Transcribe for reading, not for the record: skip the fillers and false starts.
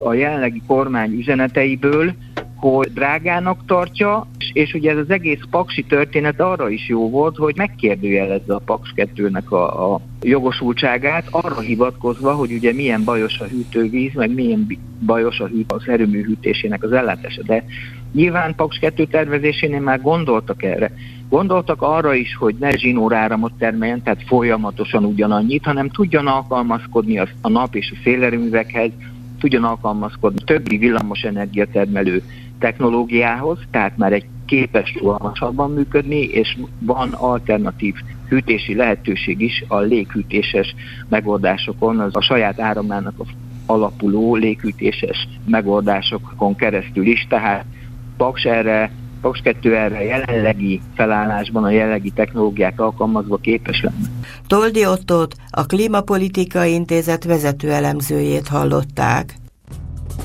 a jelenlegi kormány üzeneteiből, hogy drágának tartja, és ugye ez az egész paksi történet arra is jó volt, hogy megkérdőjelezze a Paks 2-nek a jogosultságát, arra hivatkozva, hogy ugye milyen bajos a hűtővíz, meg milyen bajos az erőmű hűtésének az ellátása. De nyilván Paks 2 tervezésénél már gondoltak erre. Gondoltak arra is, hogy ne zsinóráramot termeljen, tehát folyamatosan ugyanannyit, hanem tudjon alkalmazkodni a nap és a szélerőművekhez, tudjon alkalmazkodni többi villamos energiatermelő technológiához, tehát már egy képes rugalmasabban működni, és van alternatív hűtési lehetőség is a léghűtéses megoldásokon, az a saját áramának alapuló léghűtéses megoldásokon keresztül is, tehát Paks 2 erre jelenlegi felállásban, a jelenlegi technológiák alkalmazva képes lenne. Toldy Ottót, a Klímapolitikai Intézet vezető elemzőjét hallották.